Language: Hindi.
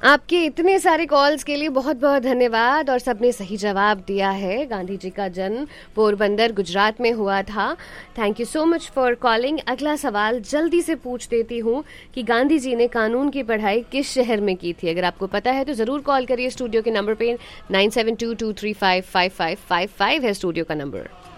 आपके इतने सारे कॉल्स के लिए बहुत बहुत धन्यवाद और सबने सही जवाब दिया है। गांधी जी का जन्म पोरबंदर गुजरात में हुआ था। Thank you so much for calling. अगला सवाल जल्दी से पूछ देती हूँ कि गांधी जी ने कानून की पढ़ाई किस शहर में की थी। अगर आपको पता है तो ज़रूर कॉल करिए स्टूडियो के नंबर पे 9722355555 है स्टूडियो का नंबर।